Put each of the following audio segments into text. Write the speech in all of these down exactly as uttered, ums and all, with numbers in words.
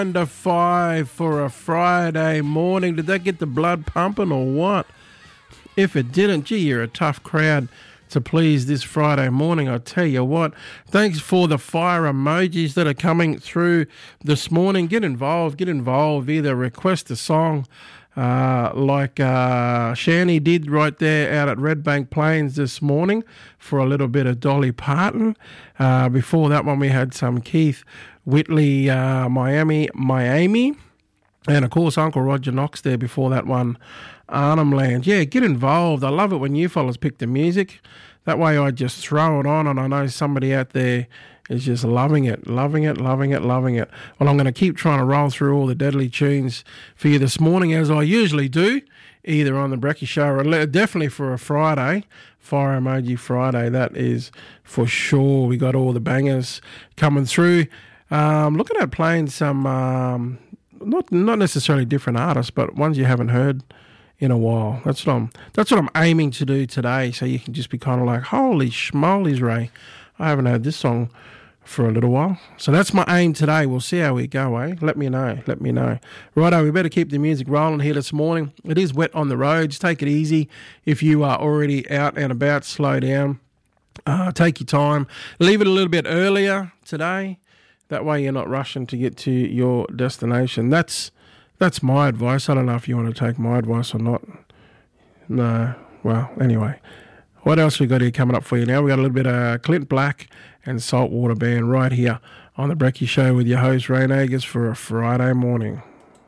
Under five for a Friday morning. Did that get the blood pumping or what? If it didn't, gee, you're a tough crowd to please this Friday morning, I tell you what. Thanks for the fire emojis that are coming through this morning. Get involved, get involved. Either request a song uh, like uh, Shani did right there out at Red Bank Plains this morning for a little bit of Dolly Parton. Uh, before that one, we had some Keith Whitley, uh, Miami, Miami. And, of course, Uncle Roger Knox there before that one, Arnhem Land. Yeah, get involved. I love it when you fellas pick the music. That way I just throw it on, and I know somebody out there is just loving it, loving it, loving it, loving it. Well, I'm going to keep trying to roll through all the deadly tunes for you this morning, as I usually do, either on the Brekkie Show or definitely for a Friday, Fire Emoji Friday. That is for sure. We got all the bangers coming through. Um, looking at playing some... Um, Not not necessarily different artists, but ones you haven't heard in a while. That's what I'm that's what I'm aiming to do today. So you can just be kind of like, holy schmolies, Ray, I haven't heard this song for a little while. So that's my aim today. We'll see how we go, eh? Let me know. Let me know. Righto, we better keep the music rolling here this morning. It is wet on the roads. Take it easy. If you are already out and about, slow down. Uh, take your time. Leave it a little bit earlier today. That way you're not rushing to get to your destination. That's that's my advice. I don't know if you want to take my advice or not. No. Well, anyway. What else we got here coming up for you now? We got a little bit of Clint Black and Saltwater Band right here on the Brekkie Show with your host, Ray Nagas, for a Friday morning.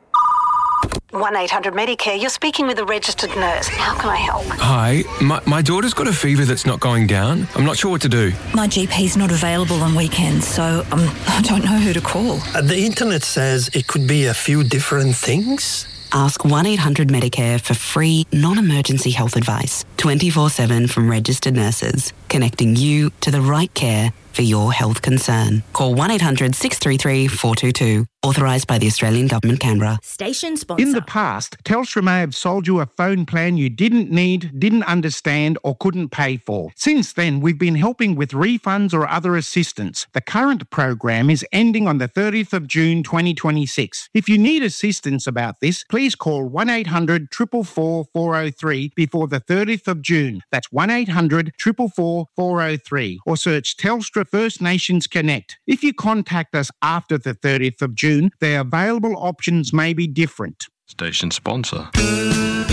one eight hundred Medicare, you're speaking with a registered nurse. How can I help? Hi, my, my daughter's got a fever that's not going down. I'm not sure what to do. My G P's not available on weekends, so um, I don't know who to call. Uh, the internet says it could be a few different things. Ask one eight hundred Medicare for free, non-emergency health advice. twenty-four seven from registered nurses, connecting you to the right care for your health concern. Call one eight hundred six three three four two two. Authorised by the Australian Government, Canberra. Station sponsor. In the past, Telstra may have sold you a phone plan you didn't need, didn't understand or couldn't pay for. Since then, we've been helping with refunds or other assistance. The current program is ending on the thirtieth of June twenty twenty-six. If you need assistance about this, please call one eight hundred four four four four oh three before the thirtieth of June. That's one eight hundred four four four four oh three. Or search Telstra First Nations Connect. If you contact us after the thirtieth of June, their available options may be different. Station sponsor.